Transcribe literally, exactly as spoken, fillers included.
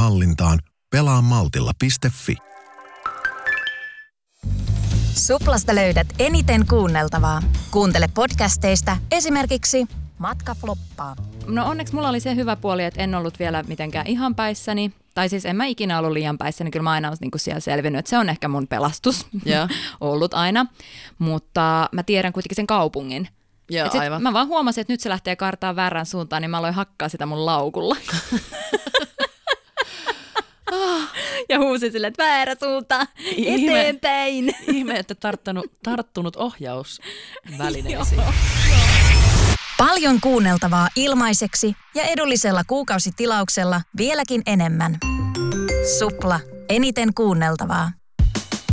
hallintaan pelaa maltilla piste fi. Suplasta löydät eniten kuunneltavaa. Kuuntele podcasteista esimerkiksi Matka floppaa. No onneksi mulla oli se hyvä puoli, että en ollut vielä mitenkään ihan päissäni. Tai siis en mä ikinä ollut liian päissäni, kyllä mä aina olen niinku siellä selvinnyt, että se on ehkä mun pelastus yeah. ollut aina. Mutta mä tiedän kuitenkin sen kaupungin. Joo, sit aivan. Mä vaan huomasin, että nyt se lähtee kartaan väärään suuntaan, niin mä aloin hakkaa sitä mun laukulla. Ja huusin silleen, että väärä suunta, eteenpäin. Ihme, että tarttunut, tarttunut ohjausvälineisiin. Paljon kuunneltavaa ilmaiseksi ja edullisella kuukausitilauksella vieläkin enemmän. Supla. Eniten kuunneltavaa.